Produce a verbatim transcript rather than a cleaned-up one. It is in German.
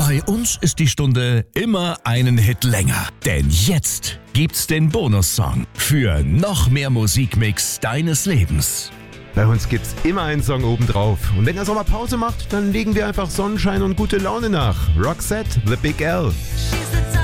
Bei uns ist die Stunde immer einen Hit länger. Denn jetzt gibt's den Bonussong für noch mehr Musikmix deines Lebens. Bei uns gibt's immer einen Song obendrauf. Und wenn der Sommer Pause macht, dann legen wir einfach Sonnenschein und gute Laune nach. Roxette, The Big L.